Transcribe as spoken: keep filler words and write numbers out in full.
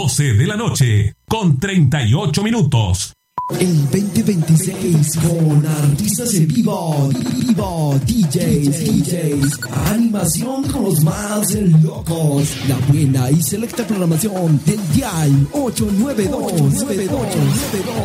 doce de la noche, con treinta y ocho minutos. El veinte veintiséis con artistas en vivo, vivo, D Js, D Js, animación con los más locos, la buena y selecta programación del Dial ocho nueve dos nueve dos nueve dos.